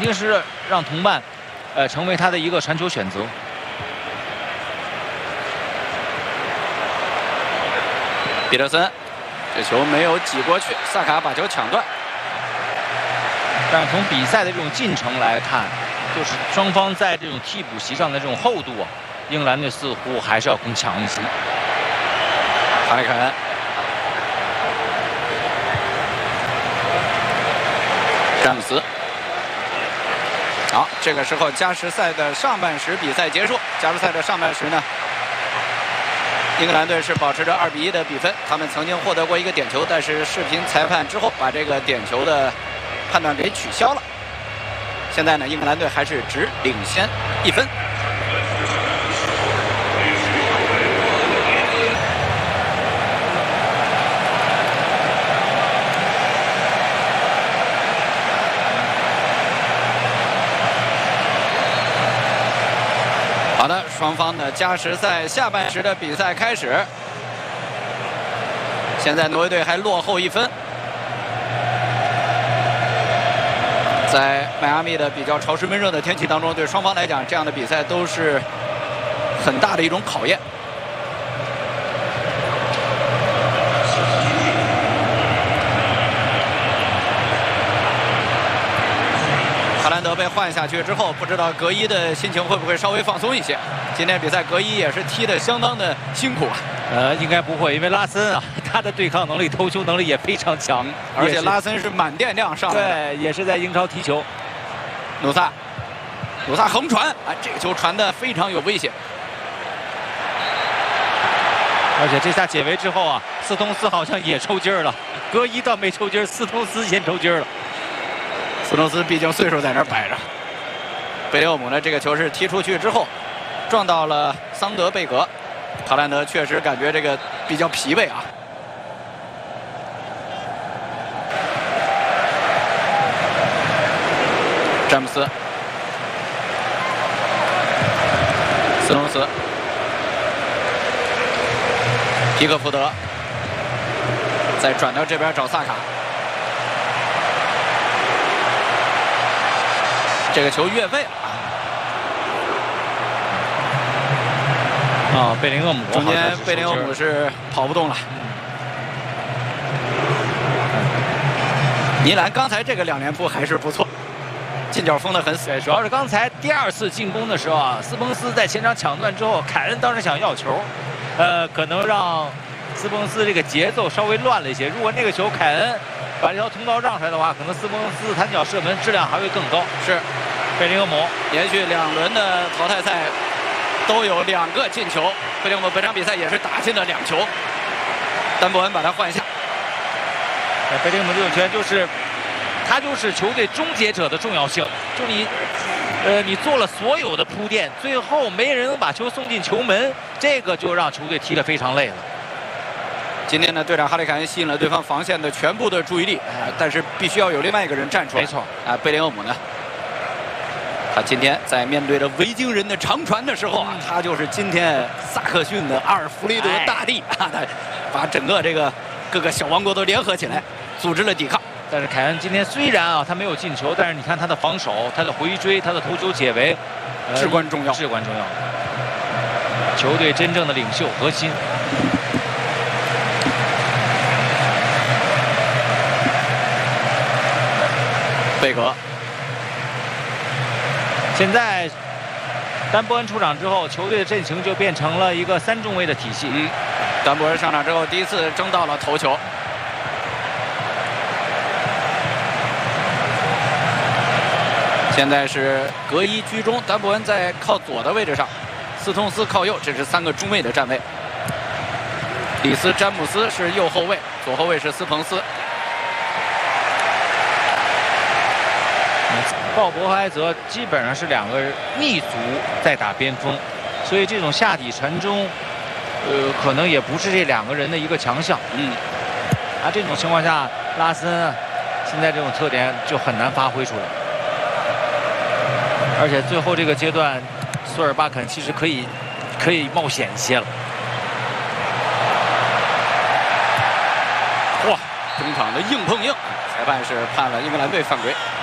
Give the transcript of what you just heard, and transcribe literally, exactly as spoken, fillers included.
定是让同伴，呃，成为他的一个传球选择。 彼得森，这球没有挤过去，萨卡把球抢断。 但是从比赛的这种进程来看，就是双方在这种替补席上的这种厚度啊，英格兰队似乎还是要更强一些。 哈里凯恩。 詹姆斯，好，这个时候加时赛的上半时比赛结束。加时赛的上半时呢，英格兰队是保持着二比一的比分。他们曾经获得过一个点球，但是视频裁判之后把这个点球的判断给取消了。现在呢，英格兰队还是只领先一分。 好的，双方的加时赛下半时的比赛开始。现在挪威队还落后一分。在迈阿密的比较潮湿闷热的天气当中，对双方来讲，这样的比赛都是很大的一种考验。哈兰德被换下去之后，不知道格伊的心情会不会稍微放松一些。今天比赛格伊也是踢得相当的辛苦啊。 呃，应该不会，因为拉森啊，他的对抗能力、头球能力也非常强， 而且拉森是满电量上来的，对，也是在英超踢球。 努萨，努萨横传，啊，这个球传得非常有威胁。 而且这下解围之后啊，斯通斯好像也抽筋儿了，格伊倒没抽筋儿，斯通斯先抽筋儿了。 斯通斯毕竟岁数在那儿摆着，贝利厄姆呢？这个球是踢出去之后，撞到了桑德贝格。哈兰德确实感觉这个比较疲惫啊。詹姆斯，斯通斯，皮克福德，再转到这边找萨卡。 这个球越位了啊！贝林厄姆中间贝林厄姆是跑不动了。尼兰刚才这个两连扑还是不错，进脚封得很死。 对，主要是刚才第二次进攻的时候啊，斯彭斯在前场抢断之后，凯恩当时想要球，呃，可能让斯彭斯这个节奏稍微乱了一些。如果那个球凯恩把这条通道让出来的话，可能斯彭斯弹脚射门质量还会更高。 是。 贝林厄姆连续两轮的淘汰赛都有两个进球，贝林厄姆本场比赛也是打进了两球。丹伯恩把他换下。 贝林厄姆这种球员就是，他就是球队终结者的重要性。就你，呃，你做了所有的铺垫，最后没人能把球送进球门，这个就让球队踢得非常累了。 今天呢，队长哈里凯恩吸引了对方防线的全部的注意力，呃、但是必须要有另外一个人站出来。 没错， 啊，贝林厄姆呢？ 他今天在面对着维京人的长传的时候啊，他就是今天萨克逊的阿尔弗雷德大帝啊，他把整个这个各个小王国都联合起来，组织了抵抗。 但是凯恩今天虽然啊他没有进球，但是你看他的防守、他的回追、他的头球解围， 呃、至关重要， 至关重要。球队真正的领袖核心。 贝格。 现在，丹伯恩出场之后，球队的阵型就变成了一个三中卫的体系。 嗯，丹伯恩上场之后，第一次争到了头球。现在是格伊居中，丹伯恩在靠左的位置上，斯通斯靠右，这是三个中卫的站位。里斯詹姆斯是右后卫，左后卫是斯彭斯。 鲍勃和埃泽基本上是两个逆足在打边锋，所以这种下底沉中，呃，可能也不是这两个人的一个强项。 嗯， 啊，这种情况下，拉森现在这种特点就很难发挥出来。而且最后这个阶段，索尔巴肯其实可以可以冒险一些了。 哇，中场的硬碰硬，裁判是判了英格兰队犯规。